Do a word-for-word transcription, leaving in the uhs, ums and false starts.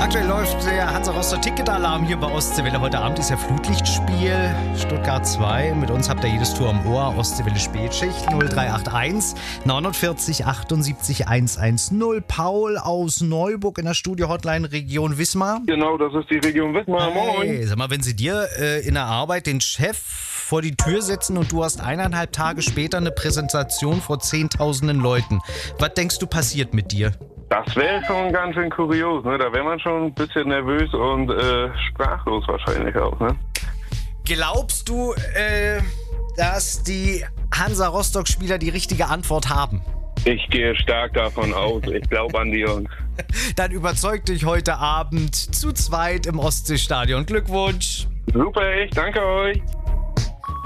Aktuell läuft der Hansa Rostock Ticket-Alarm hier bei Ostseewelle. Heute Abend ist ja Flutlichtspiel Stuttgart zwei. Mit uns habt ihr jedes Tor am Ohr. Ostseewelle Spätschicht null drei acht eins neunundvierzig achtundsiebzig hundertzehn. Paul aus Neuburg in der Studio-Hotline Region Wismar. Genau, das ist die Region Wismar. Moin. Hey, sag mal, wenn sie dir äh, in der Arbeit den Chef vor die Tür setzen und du hast eineinhalb Tage später eine Präsentation vor zehntausenden Leuten, was denkst du passiert mit dir? Das wäre schon ganz schön kurios, ne? Da wäre man schon ein bisschen nervös und äh, sprachlos wahrscheinlich auch, ne? Glaubst du, äh, dass die Hansa Rostock-Spieler die richtige Antwort haben? Ich gehe stark davon aus. Ich glaube an die Jungs. Dann überzeugt dich heute Abend zu zweit im Ostseestadion. Glückwunsch! Super, ich danke euch.